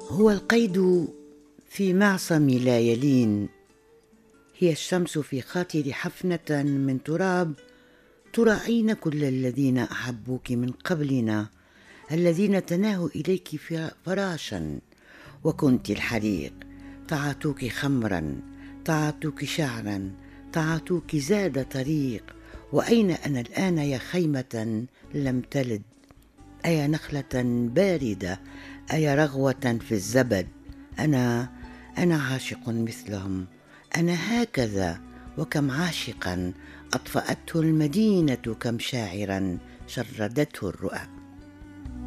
هو القيد في معصم لا يلين، هي الشمس في خاطر حفنة من تراب، تراعين كل الذين أحبوك من قبلنا، الذين تناهوا إليك فراشا، وكنت الحريق، تعاطوك خمرا، تعاطوك شعرا، تعاطوك زاد طريق. وأين أنا الآن يا خيمة لم تلد؟ أيا نخلة باردة، أيا رغوة في الزبد. أنا عاشق مثلهم، أنا هكذا، وكم عاشقا أطفأته المدينة، كم شاعرا شردته الرؤى.